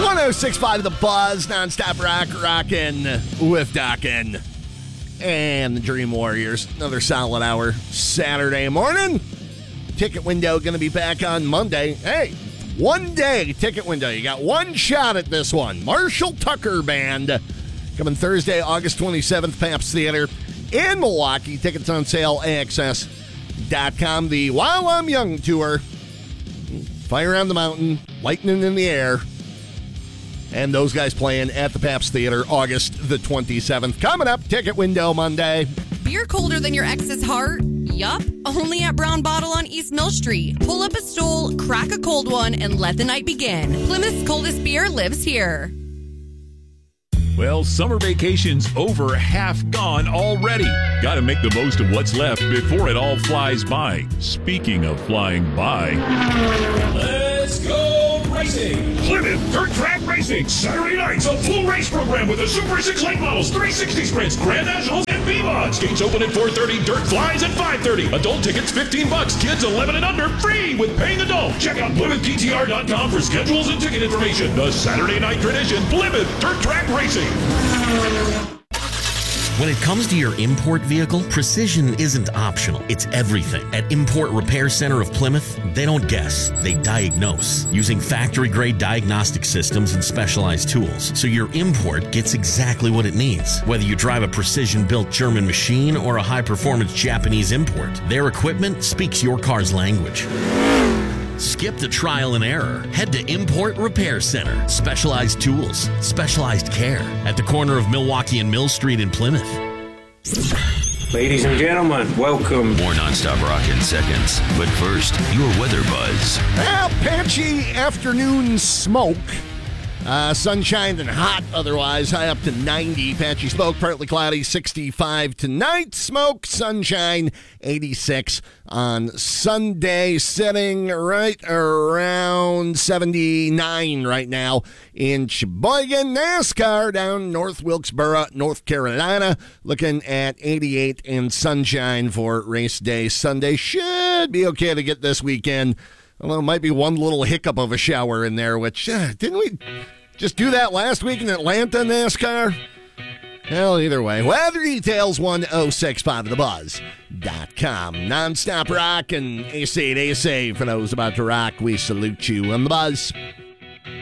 106.5 The Buzz, nonstop rockin' with Dockin' and the Dream Warriors. Another solid hour Saturday morning. Ticket window going to be back on Monday. Hey, one day ticket window. You got one shot at this one. Marshall Tucker Band coming Thursday, August 27th, Pabst Theater in Milwaukee. Tickets on sale, AXS.com. The While I'm Young tour. Fire on the Mountain, lightning in the air. And those guys playing at the Pabst Theater August the 27th. Coming up, ticket window Monday. Beer colder than your ex's heart? Yup. Only at Brown Bottle on East Mill Street. Pull up a stool, crack a cold one, and let the night begin. Plymouth's coldest beer lives here. Well, summer vacation's over, half gone already. Got to make the most of what's left before it all flies by. Speaking of flying by, let's go racing! Plymouth Dirt Track Racing. Saturday nights, a full race program with the Super 6 late models, 360 sprints, Grand Nationals, and V-Mods. Gates open at 4:30, dirt flies at 5:30. Adult tickets $15, kids 11 and under free with paying adult. Check out PlymouthDTR.com for schedules and ticket information. The Saturday night tradition, Plymouth Dirt Track Racing. When it comes to your import vehicle, precision isn't optional. It's everything. At Import Repair Center of Plymouth, they don't guess, they diagnose, using factory-grade diagnostic systems and specialized tools, so your import gets exactly what it needs. Whether you drive a precision-built German machine or a high-performance Japanese import, their equipment speaks your car's language. Skip the trial and error. Head to Import Repair Center. Specialized tools, specialized care at the corner of Milwaukee and Mill Street in Plymouth. Ladies and gentlemen, welcome. More nonstop rock in seconds. But first, your weather buzz. Well, patchy afternoon smoke. Sunshine and hot otherwise. High up to 90. Patchy smoke, partly cloudy, 65 tonight. Smoke, sunshine, 86 on Sunday. Sitting right around 79 right now in Sheboygan. NASCAR down North Wilkesboro, North Carolina. Looking at 88 and sunshine for race day Sunday. Should be okay to get this weekend. Although it might be one little hiccup of a shower in there, which, didn't we just do that last week in Atlanta, NASCAR? Well, either way. Weather details, 1065thebuzz.com. Nonstop rock and AC to AC. For those about to rock, we salute you on the Buzz.